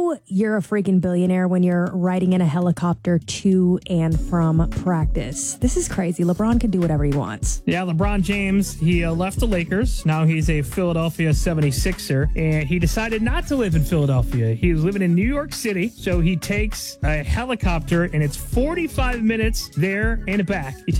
know you're a freaking billionaire when you're riding in a helicopter to and from practice. This is crazy. LeBron can do whatever he wants. Yeah, LeBron James, he left the Lakers. Now he's a Philadelphia 76er, and he decided not to live in Philadelphia. He was living in New York City, so he takes a helicopter, and it's 45 minutes there and back. He